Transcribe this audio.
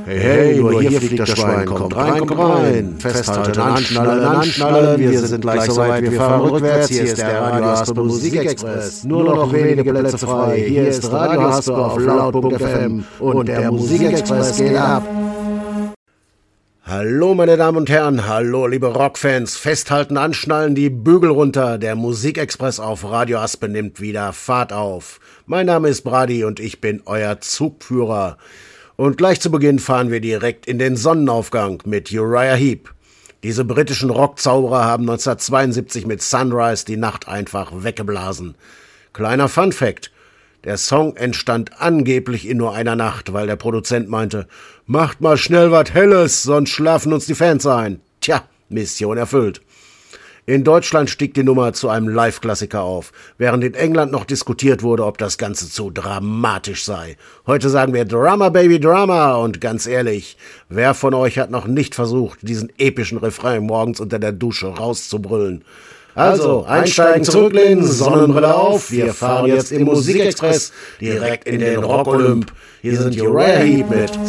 Hey, hey, nur hier fliegt das Schwein, kommt rein, festhalten, anschnallen, wir sind gleich soweit, wir fahren rückwärts, hier ist der Radio Haspe Musikexpress, nur noch wenige Plätze frei, hier ist Radio Haspe auf laut.fm und der Musikexpress geht ab. Hallo meine Damen und Herren, hallo liebe Rockfans, festhalten, anschnallen, die Bügel runter, der Musikexpress auf Radio Haspe nimmt wieder Fahrt auf. Mein Name ist Brady und ich bin euer Zugführer. Und gleich zu Beginn fahren wir direkt in den Sonnenaufgang mit Uriah Heep. Diese britischen Rockzauberer haben 1972 mit Sunrise die Nacht einfach weggeblasen. Kleiner Funfact: Der Song entstand angeblich in nur einer Nacht, weil der Produzent meinte, macht mal schnell was Helles, sonst schlafen uns die Fans ein. Tja, Mission erfüllt. In Deutschland stieg die Nummer zu einem Live-Klassiker auf, während in England noch diskutiert wurde, ob das Ganze zu dramatisch sei. Heute sagen wir Drama, Baby, Drama. Und ganz ehrlich, wer von euch hat noch nicht versucht, diesen epischen Refrain morgens unter der Dusche rauszubrüllen? Also, einsteigen, zurücklehnen, Sonnenbrille auf. Wir fahren jetzt im Musikexpress direkt in den Rock-Olymp. Hier sind Uriah Heep mit